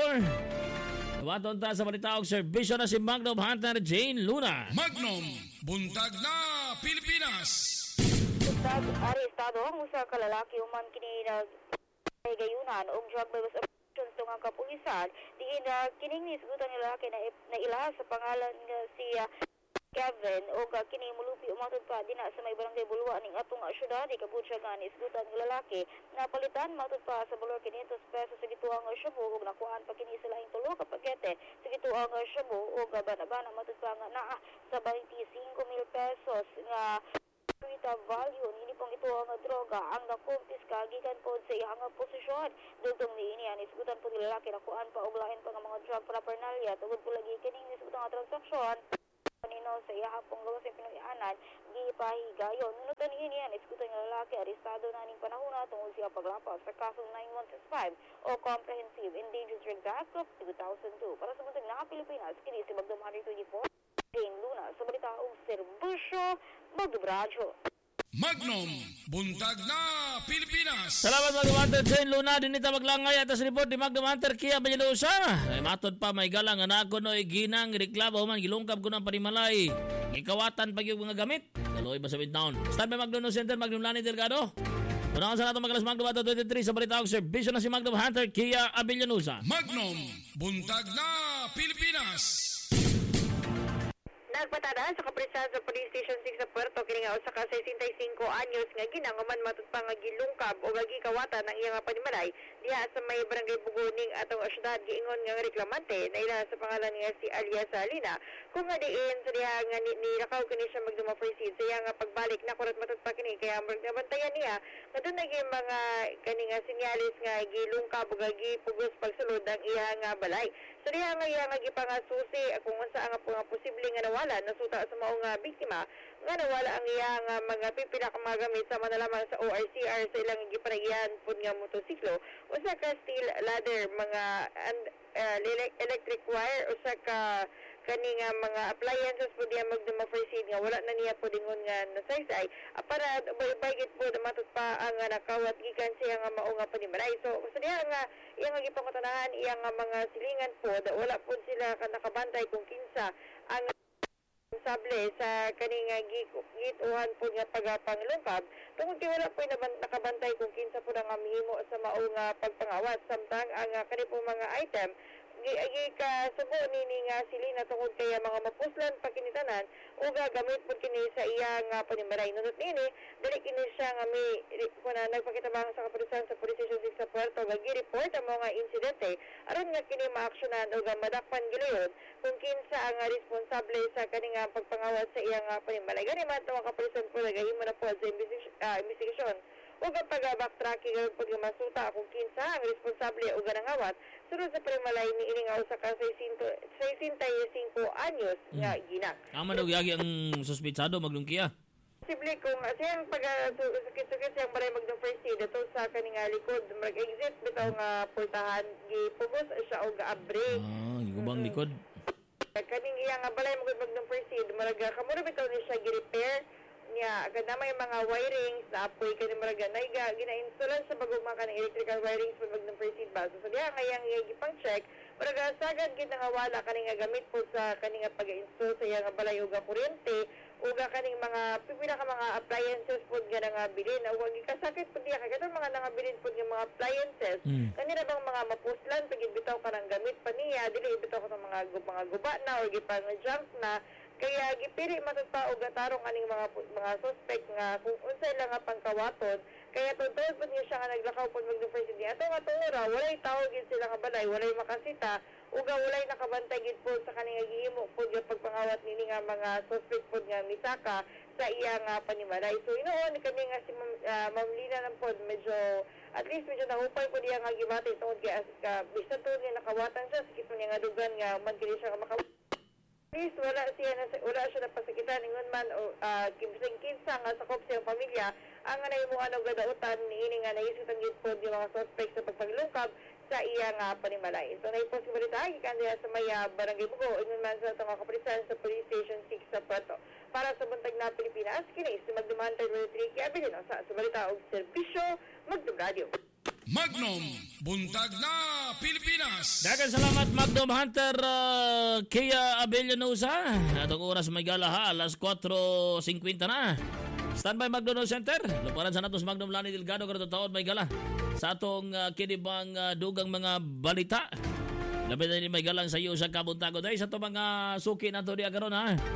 24. Tumaton ta sa balita og serbisyo na si Magnum Hunter Jane Luna. Magnum Buntag na Pilipinas. Arestado ang usa ka lalaki human kini gayunan og drug levels operations tungang kapulisan diin kining nisgutan nila kay na ilaha sa pangalan nga si Kevin o kini mulupi umatod pa din sa may barangay Bulwa ning atong syudad ikabutsa nga ni isgutan ng lalaki na palitan matod pa sa valor 500 pesos sa gituang shabu ug nakuan pa kini sila ing tulo ka pakete sa gituang shabu ug bana-bana matod pa nga naa sa 25,000 pesos nga value nini pong ito ang droga ang nakumpiska gikan po sa iyang posisyon dugtong niini ang isgutan po ni lalaki nakuan pa og lain pa nga mga drug paraphernalia tungod po lagi kining isgutan nga transaksyon kanino sa iya hapong gawa sa pinag-ianan gipahigayon nunutan niini ang isgutan nga lalaki arestado na ning panahona tungod siya paglapas sa kasong 9165 o Comprehensive Endangered Drugs Act of 2002 para sa buntag na Pilipinas kini si Magdum 124 Jane Luna sa balita og serbisyo Magdubradyo. Magnum, buntag na Pilipinas. Salamat Magnum Hunter Jane Luna dinita maglangay atas report ni Magnum Hunter Kia Banyalusa. Ay matod pa may galang nga nako no ginang reklamo man gilungkab ko ng panimalay. Gikawatan pag yung mga gamit. Daloy ba sa Midtown. Stand by Magnum Center Magnum Lani Delgado. Unang sa nato magalas Magnum 23 sa balita og serbisyo na si Magnum Hunter Kia Abanyalusa. Magnum, buntag na Pilipinas. Nagpatada sa kaprisan sa Police Station 6 sa Puerto kini nga usa ka 65 anyos nga ginangaman matod pa nga gilungkab o gikawatan ang iyang panimalay diha sa may barangay Buguning atong syudad giingon nga reklamante na ila sa pangalan nga si Alias Salina kung nga diin sa diha nga nilakaw kini siya magduma proceed sa iyang pagbalik na kurat matod pa kini kaya nabantayan niya nga doon naging mga kani nga sinyalis nga gilungkab o gipugos pagsulod ang iyang balay. So diha nga iyang gipangasusi kung unsa ang posible nga nawala nasuta sa maong biktima nga nawala ang iyang mga pipila ka mga gamit sama na lamang sa ORCR sa ilang gipanagian pud nga motosiklo usa ka steel ladder mga electric wire usa ka kani nga mga appliances po diya magduma-proceed nga wala na niya po dingon nga nasaysay para baygit po matut pa ang nakawat gikan siya nga mao nga panimalay so sa diha nga iyang nga gipangutanahan iyang nga mga silingan po wala po sila nakabantay kung kinsa ang sable sa kaning gituhan po nga pagpanglungkab tungod kay wala po nakabantay kung kinsa po nga mihimo sa mao nga pagpangawat samtang ang kani po mga item ka subo nini nga silina tungod kay mga mapuslan pakinitanan o gagamit po kini sa iya nga panimalay nunot nini dali kini siya nga may kuna nagpakitabang sa kapulisan sa Police Station 6 sa Puerto gi-report ang mga insidente aron nga kini maaksyonan o madakpan gilayon kung kinsa ang responsable sa kaning pagpangawat sa iya nga panimalay gani man tawag kapulisan po nagahimo na po sa investigasyon o kapag backtracking po nga masuta kung kinsa ang responsable o ganangawat sunod sa panimalay ni ini nga usa ka 65 anyos nga ginak. Amo nagyagi ang suspitsado maglungkiya. Posible kung siyang pag-sukit-sukit siyang balay mag-proceed ito sa kaning likod mag-exit bitaw nga portahan gipugos siya og abre. Gubang likod. Kaning iya nga balay mag-proceed maraga kamuro bitaw ni siya gi-repair niya agad na may mga wirings na apoy kani maraga naiga gina-installan sa bagong mga kanang electrical wirings pag mag-proceed ba so diha kayang gipang check maraga sagad gid nga wala kaning gamit po sa kaning pag-install sa iya nga balay ug kuryente ug kaning mga pipila ka mga appliances pod nga nga bilin ug gikasakit pod diha kay kadto mga nangabilin pod nga mga appliances kanira bang mga mapuslan pagid bitaw kanang gamit pa niya dili bitaw ka mga guba na or gipang junk na kaya gipili matod pa og tarong aning mga suspect nga kung unsa ila nga pangkawaton kaya tuntod pud niya siya nga naglakaw pud mag-proceed niya ato nga tungura walay tawo gid sila nga balay walay makasita ug walay nakabantay gid pud sa kaning gihimo pud nga pagpangawat nini nga mga suspect pud nga misaka sa iya nga panimalay so inoon kani nga si Ma'am Lina lang pud medyo at least medyo nahupay pud iya nga gibati tungod kay bisan to nga nakawatan siya sakit niya nga dugan nga man kini siya nga please, wala siya napasakitan ingon man o kinsa nga sakop siyang pamilya ang naimuan og gadautan niini nga naisitan gid pod yung mga suspect sa pagpaglungkab sa iya nga panimalay. So naiposibilita gikan diha sa may barangay Bugo ingon man sa mga kapulisan sa Police Station 6 sa Puerto. Para sa buntag na Pilipinas, kini si Magdum 23 kaya bilin sa balita og serbisyo Magdum Radio. Magnum, buntag na Pilipinas. Daghang salamat Magnum Hunter Kia Abanyalusa. Atong oras may gala alas 4:50 na. Standby Magnum Center. Luparan sa natos Magnum Lani Delgado karon taon may gala. Sa atong kinibang dugang mga balita. Labi na ni may galang sa iyo sa kabuntago dahil sa to mga suki nato diya karon ha.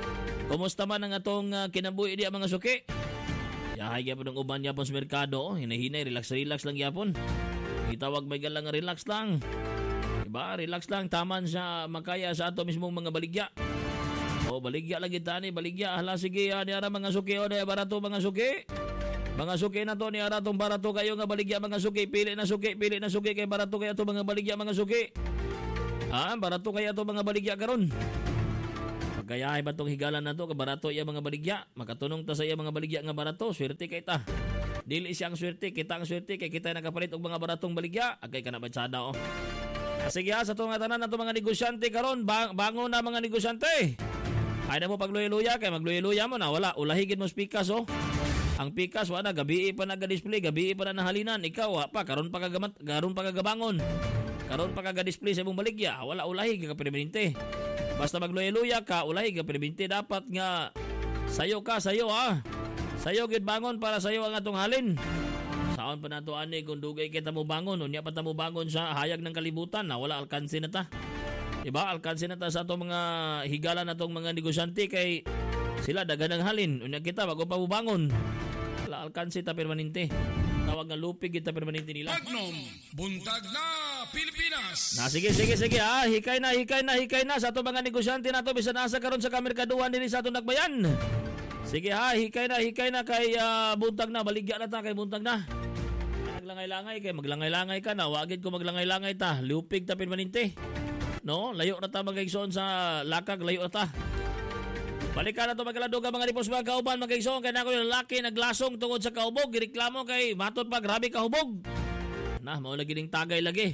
Kumusta man ang atong kinabuhi di mga suki? Yahay gyapon ng uban yapon sa merkado, hinahinay, relax lang yapon. Itawag may galang relax lang. Diba? Relax lang, taman sa makaya sa ato mismong mga baligya. O baligya lagi tani, baligya. Hala sige, niara mga suki, o niya barato mga suki. Mga suki na to, niara tong barato kayo nga baligya mga suki. Pili na suki kay barato kayo to mga baligya mga suki. Barato kayo to mga baligya karon. Pagkayahay ba tong higalan na to, barato iya mga baligya. Makatunong ta sa iya mga baligya nga barato, swerte kay ta. Dili siyang swerte, kita ang swerte kay kita nakapalit og mga baratong baligya. Agay ka na batsada o. Sige sa itong tanan na itong mga negosyante karon, bangon na mga negosyante. Ay na mo pagluya-luya kay magluya-luya mo na wala ulahigid mo pikas o. Ang pikas wala gabi pa naga-display, gabi pa na nahalinan, ikaw pa karon pa kagabangon. Karon pa kaga-display sa imong baligya, wala ulahig ka permanente. Basta magluya-luya ka, ulahig ka permanente, dapat nga sayo ha. Sayo gid bangon para sayo ang atong halin. Saon pa nato ani kung dugay kita mo bangon, unya pa ta mo bangon sa hayag ng kalibutan na wala alkansi na ta. Diba? Alkansi na ta sa atong mga higala na atong mga negosyante kay sila dagan ng halin. Unya kita bago pa mo bangon. Wala alkansi ta permanente. Tawag nga lupig kita permanente nila. Magnum, buntag na Pilipinas. Sige hikay na sa atong mga negosyante nato bisan nasa karon sa kamerkaduhan dinhi sa atong nagbayan. Sige hikay na kay buntag na, baligya na ta kay buntag na. Naglangay-langay kay maglangay-langay ka na, wagid ko maglangay-langay ta, lupig ta permanente. No, layo na ta magigsoon sa lakag, layo na ta. Balikan na to magkaladuga mga ripos mga kauban magigsoon kay nako yung lalaki naglasong tungod sa kahubog, gireklamo kay matot pa grabe kahubog. Na, mao lagi ning tagay lagi.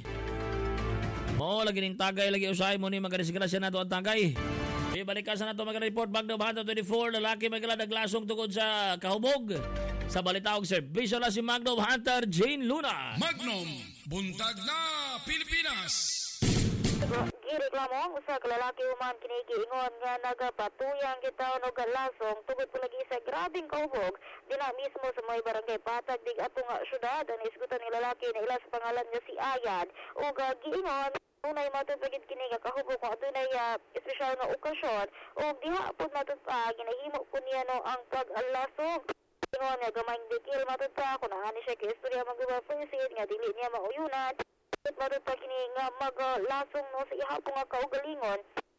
Usahay mo ni magdisgrasya nato ang tagay. Balikan sa nato mag-report Bagno Bahanta 24, lalaki magkala naglasong tungod sa kahubog. Sa balitaog serbisyo na si Magnum Hunter Jane Luna. Magnum, buntag na Pilipinas. Gireklamo ang usa ka lalaki human kini giingon nga nagapatuyang gitaon og lasong tungod palagi sa grabing kahubog dina mismo sa may barangay Patag dig atong syudad. Ang isgutan ni lalaki na ila sa pangalan nga si Ayan ug giingon unay matupagid kini nga kahubog kung adunay espesyal nga okasyon ug diha pud matud pa ginahimo ko niya no ang paglasong. Ingon nga gamayng detail matud pa kung ani siya kay istorya magbabasit nga dili niya mauyunan. Matud pa kini nga maglasong no sa ihapon nga kaugalingon.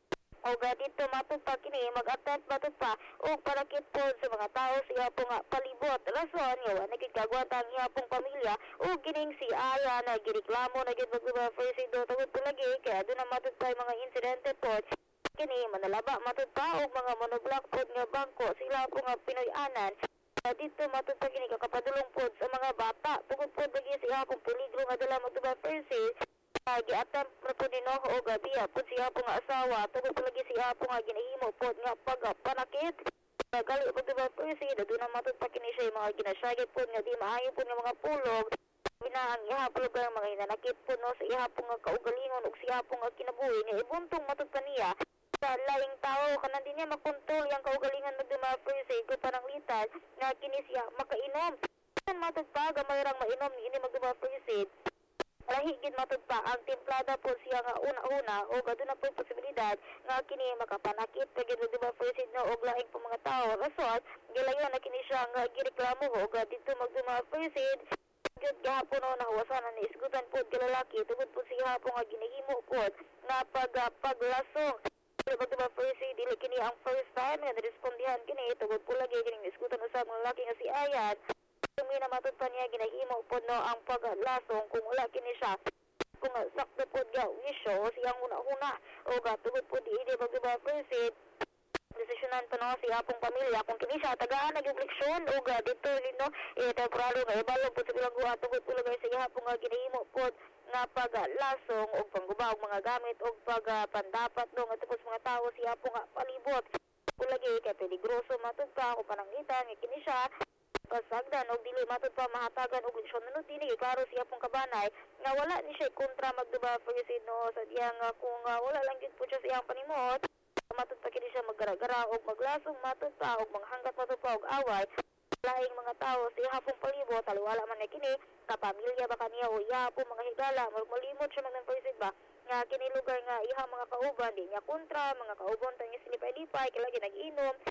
O dito matud pa kini mag-attempt matud pa o parakit po sa mga tao sa ihapon nga palibot. Rason nga wala nagkagwata ang ihapong pamilya o gining si Aya na gireklamo na gid magbabasit do tungod palagi kaya doon na matud pa mga insidente po. Kini manalaba matud pa og mga monoblock pod nga bangko sila po nga Pinoy-anan. Dito matud pa kini kakapadulong pod sa mga bata tungod pod lagi sa ihapong peligro nga dala magbabasit. Gi-attempt na po nino o gabiya po siya po nga asawa tungod po lagi siya po nga ginahimo po nga pagpanakit gali po diba po siya doon na matod pa kini siya mga ginasyagit po nga di maayo po nga mga pulog binaang ihapulog ang mga hinanakit po no sa iha po nga kaugalingon o siya po nga kinabuhi nga ibuntong matod pa niya sa laing tao kanan din niya makontrol yung kaugalingan na diba po siya ko parang litas nga kini siya makainom matod pa gamayarang mainom ni ini magdiba po siya lahigid matud pa ang templada po siya nga una-una o gado na po posibilidad nga kini makapanakit kagid di ba first no og laing po mga tao rason gilayon na kini siya nga gireklamo og dito magduma first gud gahapon no nahuwasan ni isgutan po gilalaki tungod po siya po nga ginahimo po nga paglasong diba first dili kini ang first time nga respondihan kini tungod po lagi kini isgutan usab ng lalaki nga si Ayan. Kung minamatod pa niya, ginahimo po no ang paglasong kung wala kini siya. Kung sakto po niya, wisyo, siyang una-una. O gatugod po di magdiba first desisyonan pa no siya pong pamilya. Kung kini siya, tagaan nag-refleksyon. O dito no, temporary nga ibalo po sa bilang guha. Tugod po lagay siya pong ginahimo po nga paglasong o pangguba o mga gamit o pagpandapat no nga tungkol sa mga tao siya pong palibot. Kung lagi kay peligroso matod pa kung panangitan nga kini siya. Pasagdan og dili matud pa mahatagan og lisyon no dili klaro siya pong kabanay nga wala ni siya kontra magduba pagsid no sa diyang kung wala lang gid po siya sa iyang panimot matud pa kini siya maggara-gara og maglasong matud pa og manghanggat matud pa og away laing mga tao sa ihapong palibot taliwala man na kini kapamilya ba kaniya o ihapong mga higala malimot siya man pagsid ba nga kini lugar nga iha mga kauban di niya kontra mga kauban tanya silipay-lipay kay lagi nag-inom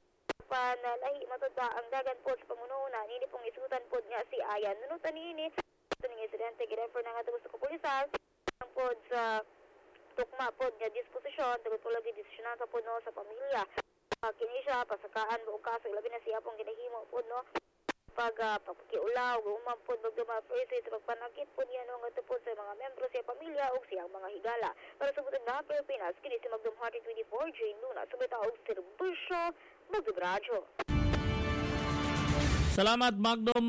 Panalahi matod pa ang dagan po sa pangununa nini pong isutan po nga si Ayan. Nunutan nini ito ng insidente girefer na nga sa kapulisan ang po sa tukma po nga disposisyon tugod po lagi desisyonan sa puno sa pamilya. Kini siya pasakaan o kaso ilabi na siya pong ginahimo po no pagpakiulaw umampod magduma first pagpanakit po niya no nga po sa mga membro sa pamilya o siyang mga higala. Para sa butang na Pilipinas kini si Magdum Heart 24 Jane Luna sumita og serbisyo magdumradyo. Salamat Magnum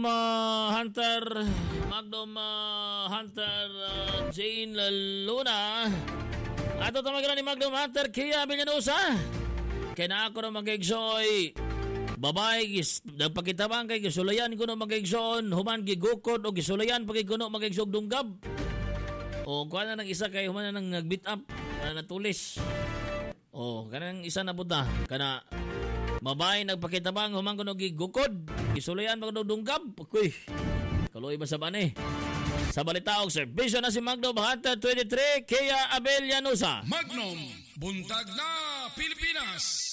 Hunter Jane Luna. Ato tamagilan ni Magnum Hunter Kia Villanusa. Kaya na ako na mag-egsoy babay nagpakitabang kay gisulayan ko no mag-egson human gigukod o gisulayan pag kuno mag-egsog dunggab o kuha na ng isa kay human na nang nag-beat up natulis o kanang isa na buta kana babay nagpakitabang human kuno gigukod gisulayan pag dunggab kuy kaloy ba sa bane sa balita og serbisyo na si Magnum Hunter 23 Kia Abel Llanusa. Magnum, buntag na Pilipinas.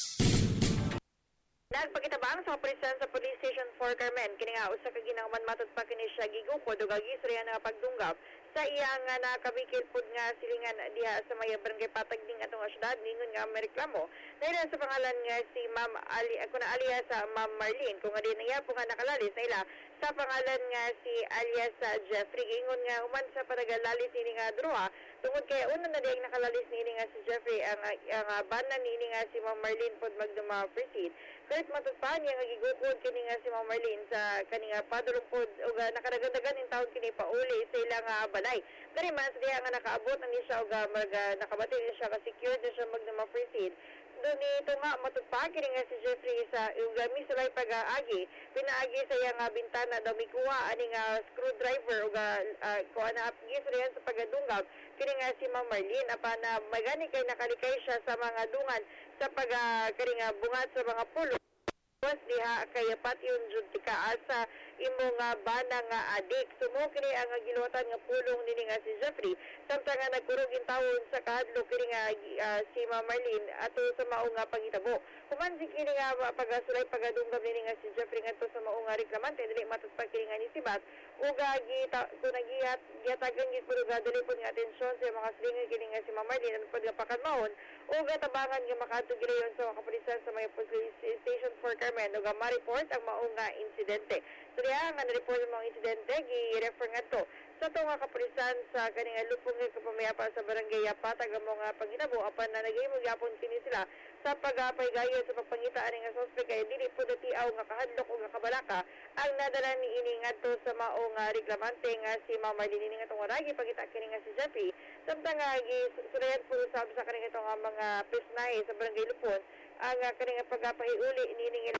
Nagpakitabang sa kapulisan sa Police Station 4 Carmen kini nga usa ka ginangman matod pa kini siya gigukod ug agistorya nga pagdunggab sa iya nga nakabikil pud nga silingan diha sa may barangay Patagding atong syudad ningon nga may reklamo dahil sa pangalan nga si Ma'am Ali alias sa Ma'am Marlene kung adi niya po nga nakalalis sa ila sa pangalan nga si alias Jeffrey ingon nga human sa patagalalis ini nga druha tungod kay una na diyang nakalalis ni nga si Jeffrey ang banan ni nga si Ma'am Marlene pod magduma proceed kahit matutpan niya nga gigukod kini nga si Ma'am Marlene sa kaninga padulong pod ug nakadagdagan in taon kini pauli sa ilang balay kani man sa diha nga nakaabot ani siya ug nakabati ni siya ka secured na siya magduma proceed doon ito nga matutpa kini nga si Jeffrey sa ugami sa lay pag-aagi pinaagi sa iya nga bintana daw mikuha ani nga screwdriver ug kuha na apgis riyan sa pagadunggab kini nga si Ma'am Marlene apan na magani kay nakalikay siya sa mga dungan sa kani nga bungat sa mga pulo was diha kay patyon jud tika asa imong bana nga adik sumo kini ang giluwatan nga pulong nini nga si Jeffrey samtang nga nagkurog in tawon sa kahadlok kini nga si Ma'am Marlene ato sa mao nga pangitabo human si kini nga pagasulay pagadunggab nini nga si Jeffrey ngadto sa mao nga reklamante dili matutpag kini nga nisibat ug kung giyatagan gid pud dili pud nga atensyon sa mga silingan kini nga si Ma'am Marlene ano pud nga pakadmahon ug tabangan nga makaadto gilayon sa kapulisan sa may police station 4 Carmen ug ma-report ang mao nga insidente. So diha nga na-report ang mga insidente gi-refer ngadto sa tunga kapulisan sa kaning lupong nga kapamayapa sa barangay Patag ang mga panghitabo apan na nagahimo gyapon kini sila sa pagapaygayon sa pagpangita ani nga suspect kay dili pud tiaw nga kahadlok o nga kabalaka ang nadala ni ini ngadto sa mao nga reklamante nga si Ma'am Marlene ini nga tong ragi pagita kini nga si Jeffrey samtang nga gisulayan pud sa kaning itong mga pisnay sa barangay Lupon ang kaning pagapahiuli ni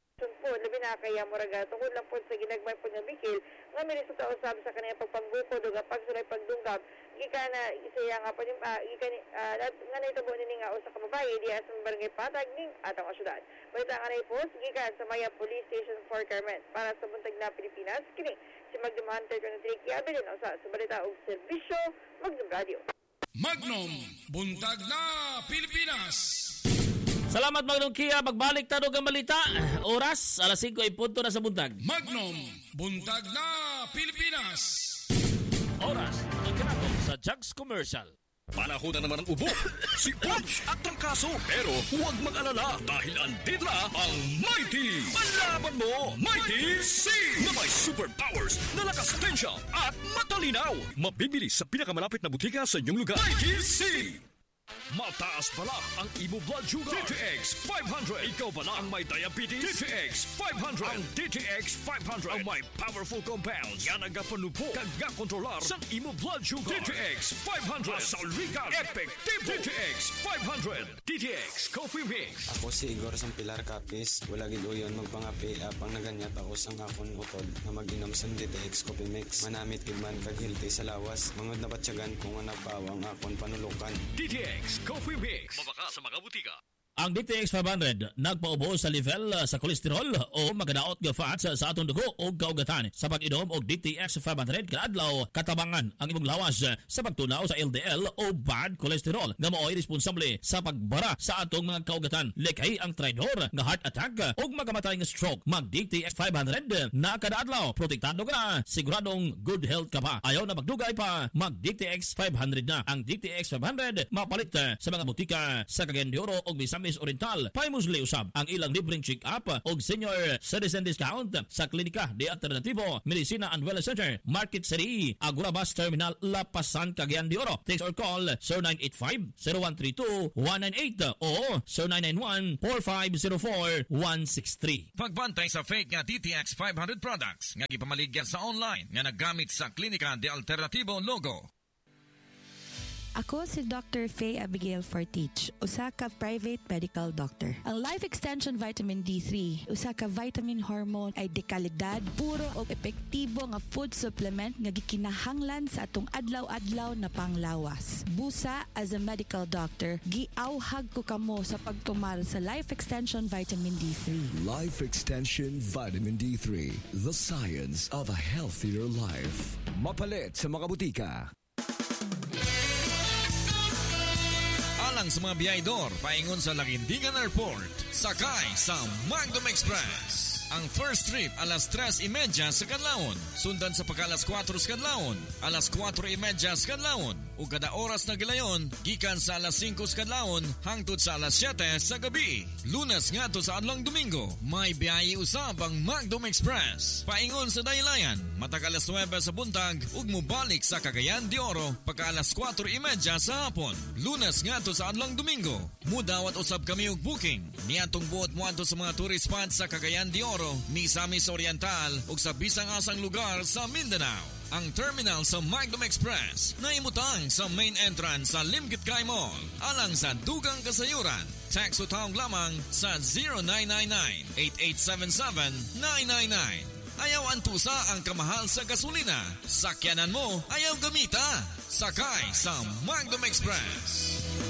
po labi na kaya muraga tungod lang po sa ginagmay po nga bikil nga milisuta usab sa kaniyang pagpangbukod o pagsulay pagdunggab gikan na siya nga gikan nga nahitabo nini nga usa ka babae diha sa barangay Patag ning atong syudad. Balita nga na post gikan sa Maya Police Station 4 Carmen para sa buntag na Pilipinas kini si Magnum Hunter 23 Kia Abilin sa balita og serbisyo Magnum Radio. Magnum, buntag na Pilipinas. Salamat Magnum Kia, magbalik tado ang balita. Oras, alas 5 punto na sa buntag. Magnum, buntag na Pilipinas. Oras, magkanatong sa Jugs Commercial. Panahon na naman ang ubo, si Ops at trangkaso. Pero huwag mag-alala dahil andito na ang Mighty. Palaban mo, Mighty C! Na may superpowers na lakas tensya at matalinaw. Mabibili sa pinakamalapit na butika sa inyong lugar. Mighty C! Mataas pala ang imo blood sugar. DTX 500. Ikaw pala ang may diabetes. DTX 500. Ang DTX 500 ang may powerful compounds. Yan ang gapanupo kag kontrolar sa imo blood sugar. DTX 500. Masalrikan. Effective. DTX 500. DTX Coffee Mix. Ako si Igor Sampilar Capis. Wala gid uyon magpangapi apang naganyat ako sang akon utod na mag-inom sa DTX Coffee Mix. Manamit gid man kag healthy sa lawas. Mangod na batsyagan kung ano bawang akon panulukan. DTX Coffee Mix. Mabaka sa mga butika. Ang DTX 500 nagpaubo sa level sa kolesterol o magadaot nga fats sa atong dugo o kaugatan. Sa pag-inom og DTX 500 kada adlaw katabangan ang imong lawas sa pagtunaw sa LDL o bad cholesterol nga mao'y responsable sa pagbara sa atong mga kaugatan. Likay ang traidor nga heart attack o magamatay nga stroke. Mag DTX 500 na kada adlaw. Protektado ka na, siguradong good health ka pa. Ayaw na magdugay pa, mag DTX 500 na. Ang DTX 500 mapalit sa mga butika sa Cagayan de Oro o Misamis Oriental. Paimusli usab ang ilang libreng check-up o senior citizen discount sa Klinika de Alternativo Medicina and Wellness Center, Market City, Agora Bus Terminal, Lapasan, Cagayan de Oro. Text or call 0985-0132-198 o 0991-4504-163. Pagbantay sa fake nga DTX 500 products nga gipamaligyan sa online nga naggamit sa Klinika de Alternativo logo. Ako si Dr. Faye Abigail Fortich, usa ka private medical doctor. Ang Life Extension Vitamin D3, usa ka vitamin hormone ay dekalidad, puro o epektibo nga food supplement nga gikinahanglan sa atong adlaw-adlaw na panglawas. Busa, as a medical doctor, giawhag ko kamo sa pagtumar sa Life Extension Vitamin D3. Life Extension Vitamin D3, the science of a healthier life. Mapalit sa mga butika. Alang sa mga biyahedor, paingon sa Laguindingan Airport, sakay sa Magdom Express. Ang first trip alas 3:30 sa kadlawon, sundan sa pagka-alas 4 sa kadlawon, alas 4:30 sa kadlawon, ug kada oras na gilayon gikan sa alas 5 sa kadlawon hangtod sa alas 7 sa gabi. Lunes ngadto sa adlong Domingo, may biyahe usab ang Magdom Express. Paingon sa daylayan, matag alas 9 sa buntag ug mobalik sa Cagayan de Oro pagka alas 4:30 sa hapon. Lunes ngadto sa adlong Domingo, mudawat usab kami og booking niadtong buot moadto sa mga tourist spots sa Cagayan de Oro, Misamis Oriental ug sa bisang asang lugar sa Mindanao. Ang terminal sa Magdom Express na imutang sa main entrance sa Limkitcay Mall. Alang sa dugang kasayuran, text o tawag lamang sa 0999-8877-999. Ayaw antusa ang kamahal sa gasolina. Sakyanan mo, ayaw gamita. Sakay sa Magdom Express.